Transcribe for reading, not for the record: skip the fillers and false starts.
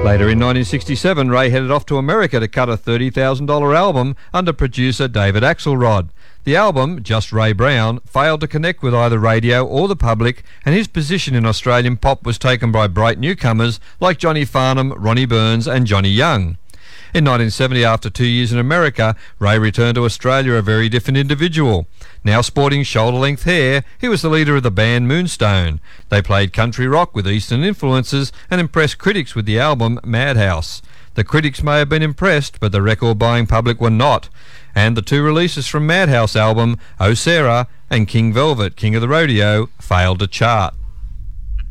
Later in 1967, Ray headed off to America to cut a $30,000 album under producer David Axelrod. The album, Just Ray Brown, failed to connect with either radio or the public, and his position in Australian pop was taken by bright newcomers like Johnny Farnham, Ronnie Burns and Johnny Young. In 1970, after 2 years in America, Ray returned to Australia a very different individual. Now sporting shoulder-length hair, he was the leader of the band Moonstone. They played country rock with Eastern influences and impressed critics with the album Madhouse. The critics may have been impressed, but the record-buying public were not. And the two releases from Madhouse album, Oh Sarah and King Velvet, King of the Rodeo, failed to chart.